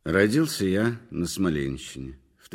Родился я на Смоленщине в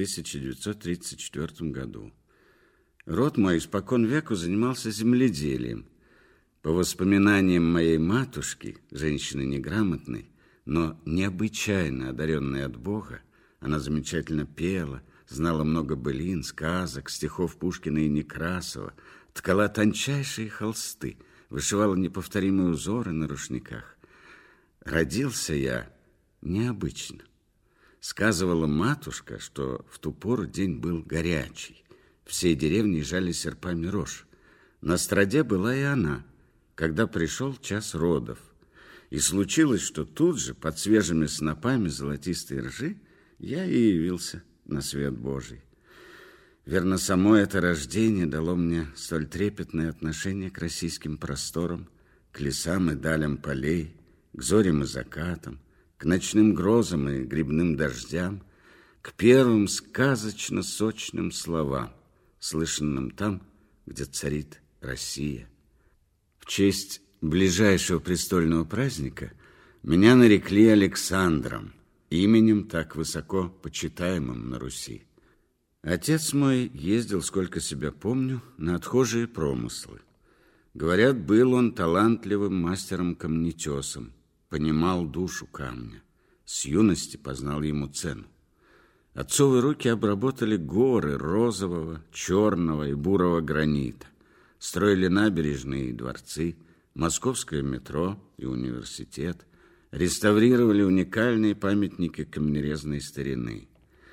1934 году. Род мой испокон веку занимался земледелием. По воспоминаниям моей матушки, женщины неграмотной, но необычайно одаренной от Бога, она замечательно пела, знала много былин, сказок, стихов Пушкина и Некрасова, ткала тончайшие холсты, вышивала неповторимые узоры на рушниках. Родился я необычно. Сказывала матушка, что в ту пору день был горячий. Всей деревни жали серпами рожь. На страде была и она, когда пришел час родов. И случилось, что тут же, под свежими снопами золотистой ржи, я и явился на свет Божий. Верно, само это рождение дало мне столь трепетное отношение к российским просторам, к лесам и далям полей, к зорям и закатам, к ночным грозам и грибным дождям, к первым сказочно-сочным словам, слышанным там, где царит Россия. В честь ближайшего престольного праздника меня нарекли Александром, именем так высоко почитаемым на Руси. Отец мой ездил, сколько себя помню, на отхожие промыслы. Говорят, был он талантливым мастером-камнетесом, понимал душу камня, с юности познал ему цену. Отцовы руки обработали горы розового, черного и бурого гранита, строили набережные и дворцы, московское метро и университет, реставрировали уникальные памятники камнерезной старины.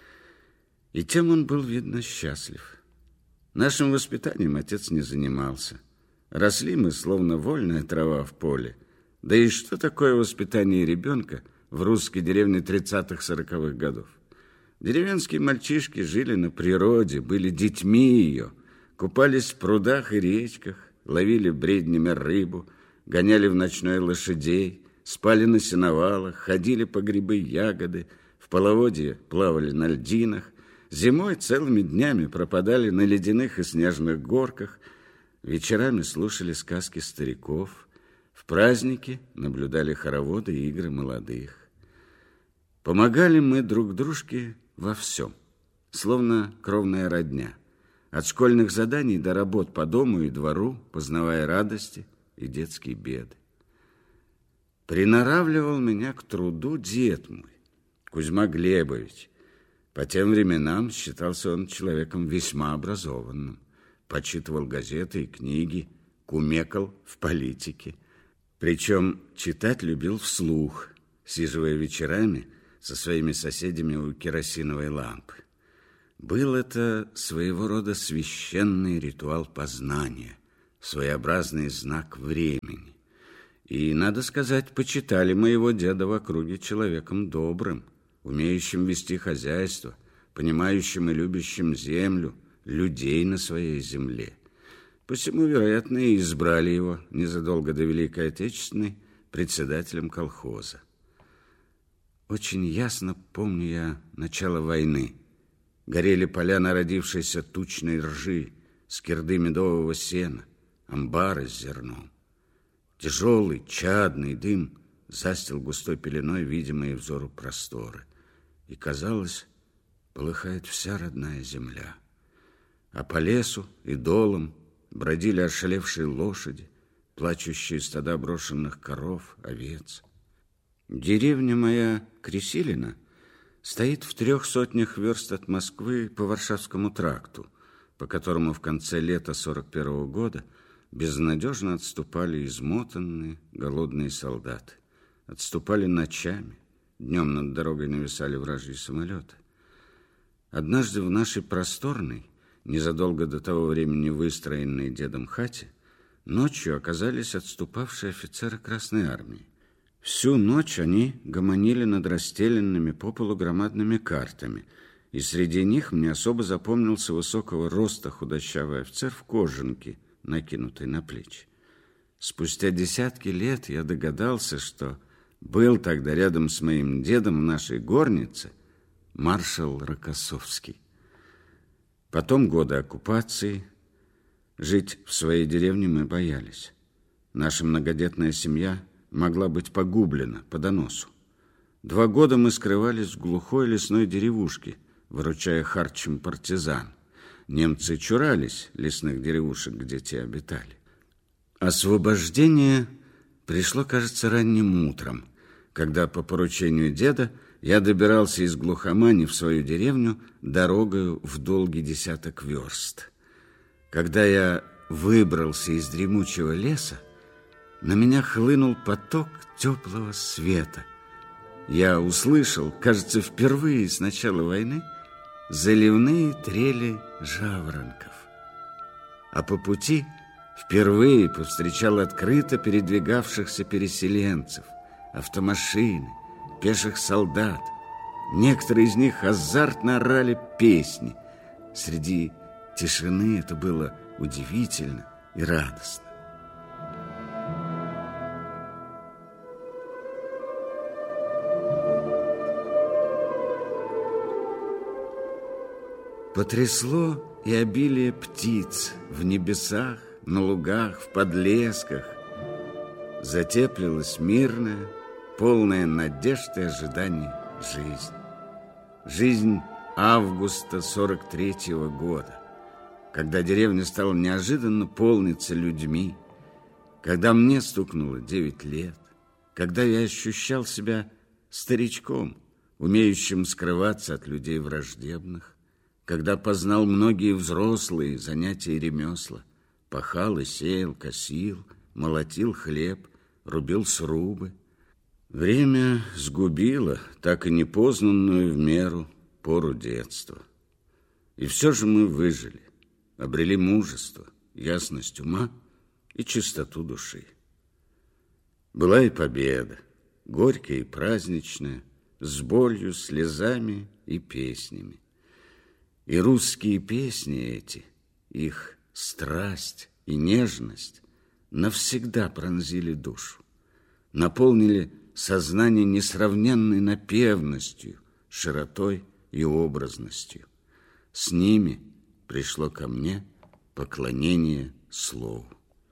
И тем он был, видно, счастлив. Нашим воспитанием отец не занимался. Росли мы, словно вольная трава в поле. Да и что такое воспитание ребенка в русской деревне 30-40-х годов? Деревенские мальчишки жили на природе, были детьми ее, купались в прудах и речках, ловили бреднями рыбу, гоняли в ночной лошадей, спали на сеновалах, ходили по грибы и ягоды, в половодье плавали на льдинах, зимой целыми днями пропадали на ледяных и снежных горках, вечерами слушали сказки стариков, в праздники наблюдали хороводы и игры молодых. Помогали мы друг дружке во всем, словно кровная родня, от школьных заданий до работ по дому и двору, познавая радости и детские беды. Приноравливал меня к труду дед мой, Кузьма Глебович. По тем временам считался он человеком весьма образованным, почитывал газеты и книги, кумекал в политике. Причем читать любил вслух, сиживая вечерами со своими соседями у керосиновой лампы. Был это своего рода священный ритуал познания, своеобразный знак времени. И, надо сказать, почитали моего деда в округе человеком добрым, умеющим вести хозяйство, понимающим и любящим землю, людей на своей земле. Посему, вероятно, и избрали его незадолго до Великой Отечественной председателем колхоза. Очень ясно помню я начало войны. Горели поля народившейся тучной ржи, скирды медового сена, амбары с зерном. Тяжелый, чадный дым застил густой пеленой видимые взору просторы. И, казалось, полыхает вся родная земля. А по лесу и долам бродили ошалевшие лошади, плачущие стада брошенных коров, овец. Деревня моя, Кресилино, стоит в 300 верст от Москвы по Варшавскому тракту, по которому в конце лета 41-го года безнадежно отступали измотанные, голодные солдаты. Отступали ночами, днем над дорогой нависали вражьи самолеты. Однажды в нашей просторной, незадолго до того времени выстроенной дедом хате, ночью оказались отступавшие офицеры Красной Армии. Всю ночь они гомонили над расстеленными по полу громадными картами, и среди них мне особо запомнился высокого роста худощавый офицер в кожанке, накинутой на плечи. Спустя десятки лет я догадался, что был тогда рядом с моим дедом в нашей горнице маршал Рокоссовский. Потом годы оккупации. Жить в своей деревне мы боялись. Наша многодетная семья могла быть погублена по доносу. 2 года мы скрывались в глухой лесной деревушке, выручая харчем партизан. Немцы чурались лесных деревушек, где те обитали. Освобождение пришло, кажется, ранним утром, когда по поручению деда я добирался из глухомани в свою деревню дорогою в долгий 10 верст. Когда я выбрался из дремучего леса, на меня хлынул поток теплого света. Я услышал, кажется, впервые с начала войны, заливные трели жаворонков. А по пути впервые повстречал открыто передвигавшихся переселенцев, автомашины, пеших солдат. Некоторые из них азартно орали песни. Среди тишины это было удивительно и радостно. Потрясло и обилие птиц в небесах, на лугах, в подлесках. Затеплилась мирная, полная надежд и ожиданий жизнь. Жизнь августа 43-го года, когда деревня стала неожиданно полниться людьми, когда мне стукнуло 9 лет, когда я ощущал себя старичком, умеющим скрываться от людей враждебных, когда познал многие взрослые занятия и ремесла, пахал и сеял, косил, молотил хлеб, рубил срубы. Время сгубило так и непознанную в меру пору детства. И все же мы выжили, обрели мужество, ясность ума и чистоту души. Была и победа, горькая и праздничная, с болью, слезами и песнями. И русские песни эти, их страсть и нежность навсегда пронзили душу, наполнили сознание несравненной напевностью, широтой и образностью. С ними пришло ко мне поклонение слову.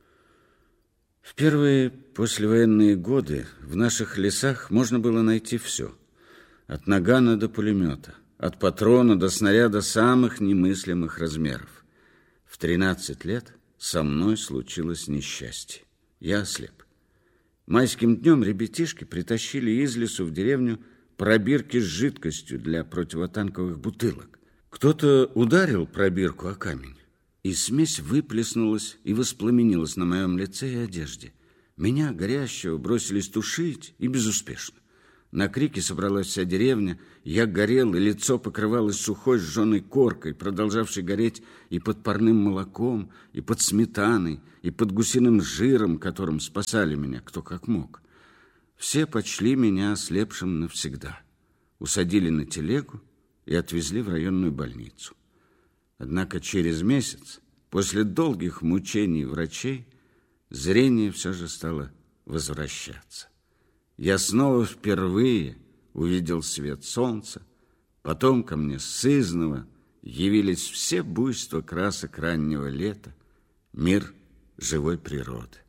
В первые послевоенные годы в наших лесах можно было найти все, от нагана до пулемета, от патрона до снаряда самых немыслимых размеров. В 13 лет со мной случилось несчастье. Я ослеп. Майским днем ребятишки притащили из лесу в деревню пробирки с жидкостью для противотанковых бутылок. Кто-то ударил пробирку о камень, и смесь выплеснулась и воспламенилась на моем лице и одежде. Меня, горящего, бросились тушить, и безуспешно. На крики собралась вся деревня, я горел, и лицо покрывалось сухой сжженной коркой, продолжавшей гореть и под парным молоком, и под сметаной, и под гусиным жиром, которым спасали меня кто как мог. Все почли меня ослепшим навсегда, усадили на телегу и отвезли в районную больницу. Однако через месяц, после долгих мучений врачей, зрение все же стало возвращаться. Я снова впервые увидел свет солнца, потом ко мне сызнова явились все буйства красок раннего лета, мир живой природы.